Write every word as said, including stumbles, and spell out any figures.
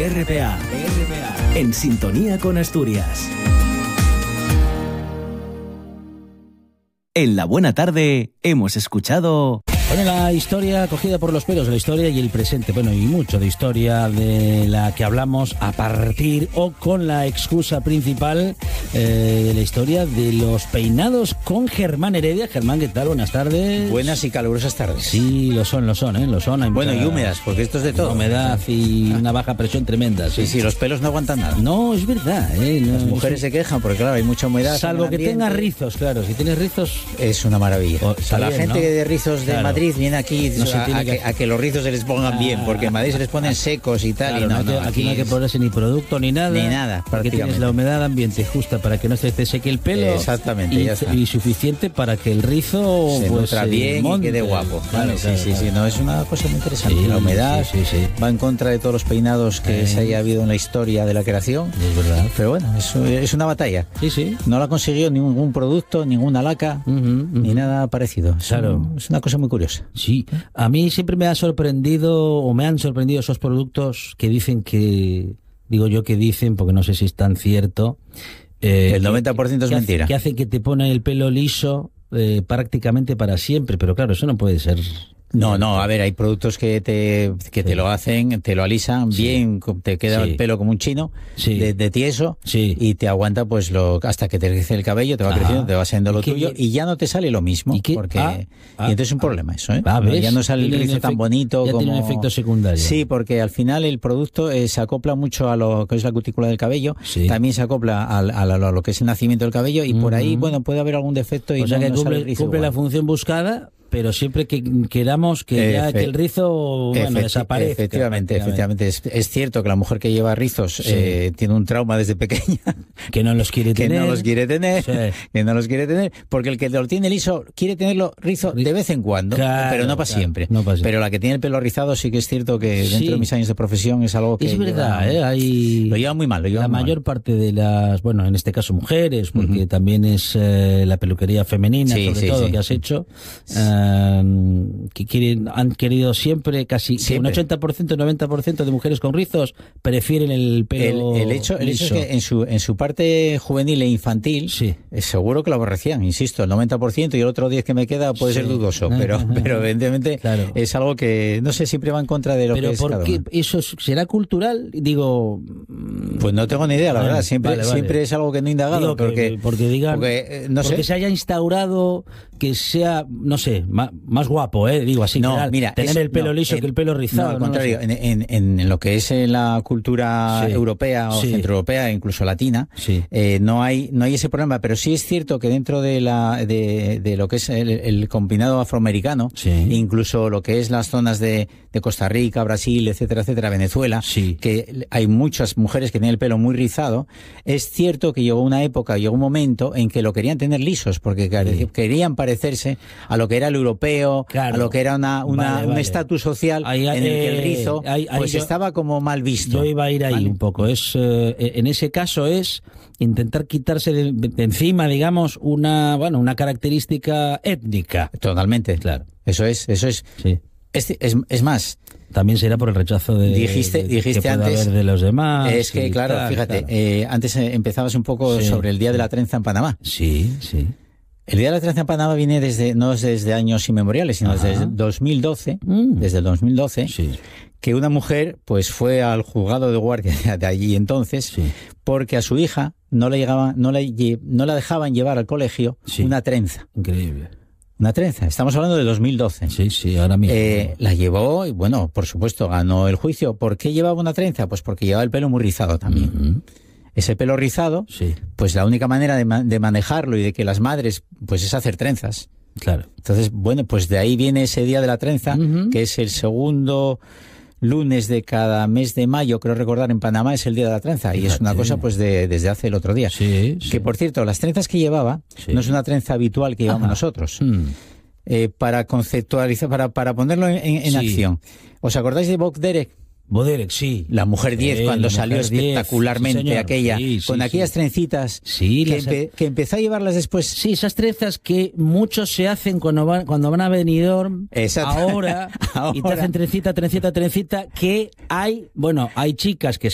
R P A, en sintonía con Asturias. En La Buena Tarde hemos escuchado... Bueno, la historia cogida por los pelos, la historia y el presente, bueno, y mucho de historia de la que hablamos a partir o con la excusa principal eh, de la historia de los peinados con Germán Heredia. Germán, ¿qué tal? Buenas tardes. Buenas y calurosas tardes. Sí, lo son, lo son, ¿eh? Lo son. Hay bueno, mucha, y húmedas, porque esto es de todo. Humedad y una baja presión tremenda. Sí, sí, sí, los pelos no aguantan nada. No, es verdad, ¿eh? No, Las mujeres es... se quejan porque, claro, hay mucha humedad. Salvo que tengas rizos, claro. Si tienes rizos... Es una maravilla. O, o sea, la bien, gente ¿no? de rizos de Claro. Madrid viene aquí No se a, tiene a, que, que... a que los rizos se les pongan ah, bien, porque en Madrid se les ponen secos y tal. Claro, y no, no, no, aquí, aquí no hay que es... ponerse ni producto ni nada. Ni nada, porque tienes la humedad ambiente justa para que no se te seque el pelo. Exactamente, y, ya está. Y suficiente para que el rizo se pues, nutra bien monte. Y quede guapo. Claro, vale, claro, sí, claro. sí, sí, no, es una cosa muy interesante. Sí, la humedad sí, sí, sí. va en contra de todos los peinados que eh. se haya habido en la historia de la creación. Es verdad. Pero bueno, es, es una batalla. Sí, sí. No la consiguió ningún producto, ninguna laca, uh-huh, uh-huh. ni nada parecido. Es, claro. un, es una cosa muy curiosa. Sí, a mí siempre me ha sorprendido o me han sorprendido esos productos que dicen que, digo yo que dicen porque no sé si es tan cierto. Eh, el noventa por ciento que, es mentira. Que hace que te pone el pelo liso eh, prácticamente para siempre, pero claro, eso no puede ser. No, no, a ver, hay productos que te que sí. te lo hacen, te lo alisan sí. bien, te queda sí. el pelo como un chino, sí. de, de tieso, sí. y te aguanta pues lo hasta que te crece el cabello, te va Ajá. creciendo, te va siendo lo tuyo, y ya no te sale lo mismo, ¿Y porque ah, ah, y entonces es un problema eso, ¿eh? Ah, ya no sale el rizo tan bonito ya como... tiene un efecto secundario. Sí, porque al final el producto eh, se acopla mucho a lo que es la cutícula del cabello, sí. también se acopla a, a, a, a lo que es el nacimiento del cabello, y uh-huh. por ahí, bueno, puede haber algún defecto y o sea no, que no cumple, sale el rizo cumple la función buscada, pero siempre que queramos que, ya, que el rizo bueno, Efecti- desaparezca. Efectivamente, efectivamente. Es, es cierto que la mujer que lleva rizos sí. eh, tiene un trauma desde pequeña. Que no los quiere que tener. Que no los quiere tener. Sí. Que no los quiere tener. Porque el que lo tiene liso quiere tenerlo rizo de vez en cuando, claro, pero no para claro, siempre. No pa siempre. Pero la que tiene el pelo rizado sí que es cierto que dentro sí. de mis años de profesión es algo que... Es verdad, lleva, ¿eh? Hay... Lo lleva muy mal. Lo lleva la muy mayor mal. parte de las, bueno, en este caso mujeres, porque uh-huh. también es eh, la peluquería femenina, sí, sobre sí, todo, sí. que has hecho. Eh, que quieren, han querido siempre, casi siempre. un ochenta por ciento, noventa por ciento de mujeres con rizos prefieren el pelo el, el hecho el liso. hecho es que en su en su parte juvenil e infantil sí. es seguro que lo aborrecían, insisto, el noventa por ciento, y el otro diez por ciento que me queda puede sí. ser dudoso, pero pero evidentemente claro. es algo que, no sé, siempre va en contra de lo pero que es ¿por cada qué? uno. ¿Eso será cultural? Digo... Pues no tengo ni idea, la vale, verdad, siempre vale, vale. siempre es algo que no he indagado, Digo porque, que, porque digan, porque, no porque sé. se haya instaurado que sea, no sé, más, más guapo, eh, digo así, no, general, mira, tener es, el pelo no, liso en, que el pelo rizado. No, al no contrario, no sé. en, en, en lo que es la cultura sí. europea o sí. centroeuropea, incluso latina, sí. eh, no hay no hay ese problema, pero sí es cierto que dentro de la de, de lo que es el, el combinado afroamericano, sí. incluso lo que es las zonas de, de Costa Rica, Brasil, etcétera, etcétera, Venezuela, sí. que hay muchas mujeres que tienen el pelo muy rizado, es cierto que llegó una época, llegó un momento en que lo querían tener lisos, porque sí. querían parecerse a lo que era el europeo, claro. a lo que era una, una vale, un vale. estatus social ahí, en el que el rizo eh, ahí, ahí pues yo, estaba como mal visto. Yo iba a ir ahí ¿vale? un poco. Es eh, en ese caso es intentar quitarse de, de encima, digamos, una bueno una característica étnica. Totalmente, claro. Eso es, eso es. Sí. Es, es, es más. También será por el rechazo de, dijiste, de, dijiste que pueda antes, haber de los demás. Es que, claro, tal, fíjate, claro. Eh, antes empezabas un poco sí. sobre el Día de la Trenza en Panamá. Sí, sí. El Día de la Trenza en Panamá viene desde, no desde años inmemoriales, sino Ajá. desde dos mil doce, mm. desde el dos mil doce, sí. que una mujer pues fue al juzgado de guardia de allí entonces, sí. porque a su hija no le llegaban, no le, no la dejaban llevar al colegio sí. una trenza. Increíble. Una trenza. Estamos hablando de dos mil doce. Sí, sí, ahora mismo. Eh, la llevó y, bueno, por supuesto, ganó el juicio. ¿Por qué llevaba una trenza? Pues porque llevaba el pelo muy rizado también. Uh-huh. Ese pelo rizado, sí. pues la única manera de, ma- de manejarlo y de que las madres, pues es hacer trenzas. Claro. Entonces, bueno, pues de ahí viene ese Día de la Trenza, uh-huh. que es el segundo lunes de cada mes de mayo, creo recordar, en Panamá es el Día de la Trenza. Fíjate. Y es una cosa pues de, desde hace el otro día. Sí, sí. Que, por cierto, las trenzas que llevaba sí. no es una trenza habitual que llevamos Ajá. nosotros. Mm. Eh, para conceptualizar, para, para ponerlo en, en sí. acción. ¿Os acordáis de Bo Derek? Bo Derek, sí. La Mujer diez, sí, cuando la salió Mujer espectacularmente diez, sí, aquella, sí, sí, con sí. aquellas trencitas sí, que, las... empe, que empezó a llevarlas después. Sí, esas trenzas que muchos se hacen cuando van, cuando van a Benidorm, ahora, ahora, y te hacen trencita, trencita, trencita, que hay, bueno, hay chicas que